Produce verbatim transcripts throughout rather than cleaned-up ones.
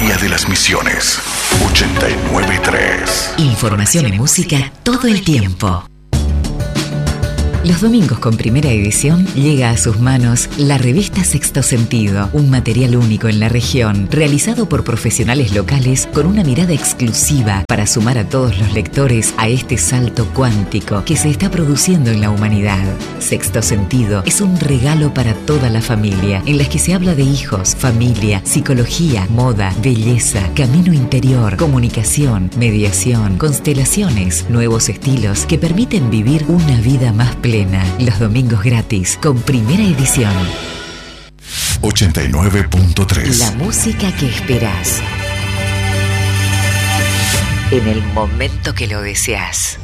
María de las Misiones, ochenta y nueve punto tres. Información y música todo el tiempo. Los domingos con Primera Edición llega a sus manos la revista Sexto Sentido, un material único en la región, realizado por profesionales locales con una mirada exclusiva para sumar a todos los lectores a este salto cuántico que se está produciendo en la humanidad. Sexto Sentido es un regalo para toda la familia, en las que se habla de hijos, familia, psicología, moda, belleza, camino interior, comunicación, mediación, constelaciones, nuevos estilos que permiten vivir una vida más plena. Los domingos gratis con Primera Edición. ochenta y nueve punto tres. La música que esperás. En el momento que lo deseas.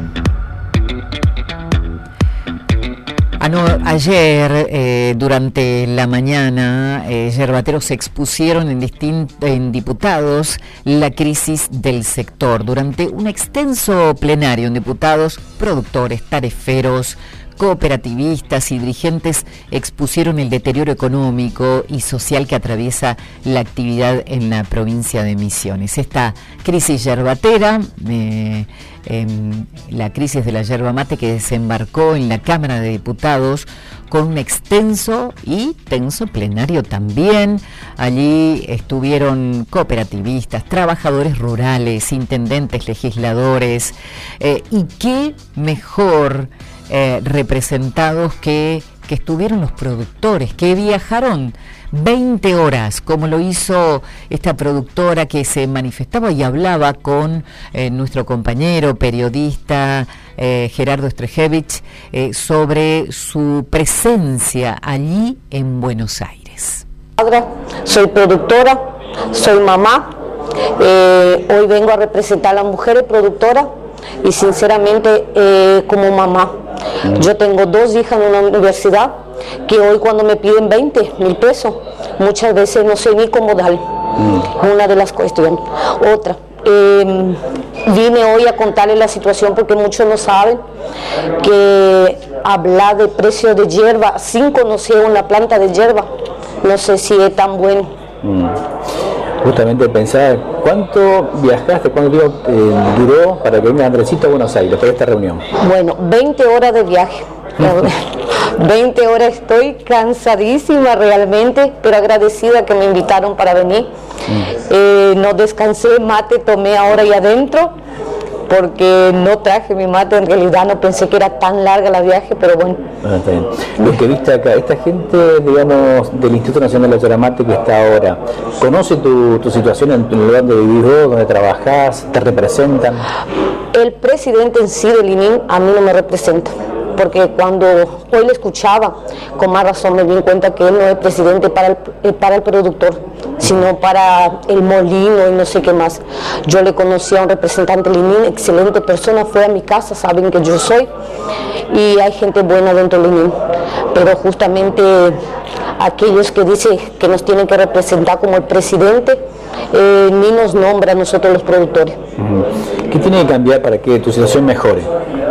Ano, ayer, eh, durante la mañana, eh, yerbateros expusieron en, distin- en diputados la crisis del sector. Durante un extenso plenario en diputados, productores, tariferos, cooperativistas y dirigentes expusieron el deterioro económico y social que atraviesa la actividad en la provincia de Misiones. Esta crisis yerbatera, eh, eh, la crisis de la yerba mate que desembarcó en la Cámara de Diputados con un extenso y tenso plenario también. Allí estuvieron cooperativistas, trabajadores rurales, intendentes, legisladores, eh, y qué mejor Eh, representados que, que estuvieron los productores, que viajaron veinte horas, como lo hizo esta productora que se manifestaba y hablaba con eh, nuestro compañero periodista eh, Gerardo Strejevich eh, sobre su presencia allí en Buenos Aires. Soy productora, soy mamá, eh, hoy vengo a representar a las mujeres productoras y sinceramente eh, como mamá. Yo tengo dos hijas en una universidad que hoy cuando me piden veinte mil pesos, muchas veces no sé ni cómo dar. Mm. Una de las cuestiones. Otra, eh, vine hoy a contarles la situación porque muchos no saben que hablar de precio de hierba sin conocer una planta de hierba, no sé si es tan bueno. Mm. Justamente pensar, ¿cuánto viajaste, cuánto tiempo eh, duró para que venga Andresito a Buenos Aires para esta reunión? Bueno, veinte horas de viaje. veinte horas, estoy cansadísima realmente, pero agradecida que me invitaron para venir. Mm. Eh, no descansé, mate tomé ahora ahí adentro, porque no traje mi mate, en realidad no pensé que era tan larga la viaje, pero bueno. Ah, está bien. Lo que viste acá, esta gente, digamos, del Instituto Nacional de la Yerba Mate que está ahora, ¿conoce tu, tu situación en tu lugar donde vivís vos, donde trabajás, te representan? El presidente en sí del I N I M a mí no me representa, porque cuando hoy le escuchaba, con más razón me di cuenta que él no es presidente para el, eh, para el productor, sino para el molino y no sé qué más. Yo le conocí a un representante del I N I M, excelente persona, fue a mi casa, saben que yo soy, y hay gente buena dentro del I N I M, pero justamente aquellos que dicen que nos tienen que representar como el presidente, eh, ni nos nombra a nosotros los productores. ¿Qué tiene que cambiar para que tu situación mejore?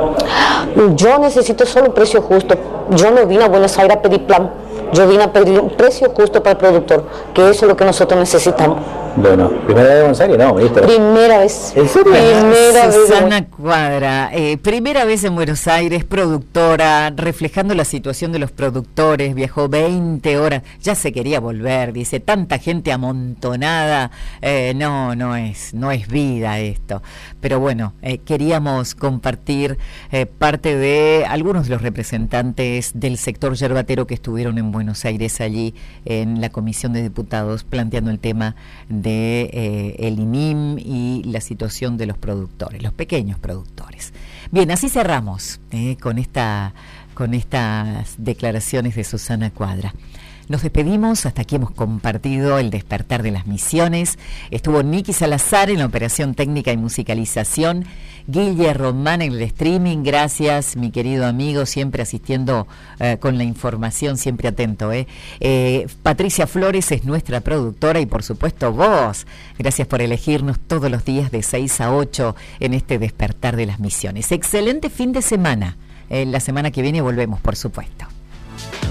Yo necesito solo un precio justo. Yo no vine a Buenos Aires a pedir plan. Yo vine a pedir un precio justo para el productor, que eso es lo que nosotros necesitamos. Bueno, ¿primera vez en Buenos Aires? No, ministra. Primera vez. ¿En serio? Primera vez. Susana Cuadra, eh, primera vez en Buenos Aires, productora, reflejando la situación de los productores, viajó veinte horas, ya se quería volver, dice, tanta gente amontonada, eh, no, no es, no es vida esto. Pero bueno, eh, queríamos compartir eh, parte de algunos de los representantes del sector yerbatero que estuvieron en Buenos Aires allí en la Comisión de Diputados planteando el tema de eh, el I N I M y la situación de los productores, los pequeños productores. Bien, así cerramos eh, con esta con estas declaraciones de Susana Cuadra. Nos despedimos, hasta aquí hemos compartido el despertar de las misiones. Estuvo Nicky Salazar en la operación técnica y musicalización, Guille Román en el streaming. Gracias, mi querido amigo, siempre asistiendo eh, con la información, siempre atento. Eh. Eh, Patricia Flores es nuestra productora y por supuesto vos. Gracias por elegirnos todos los días de seis a ocho en este despertar de las misiones. Excelente fin de semana. Eh, la semana que viene volvemos, por supuesto.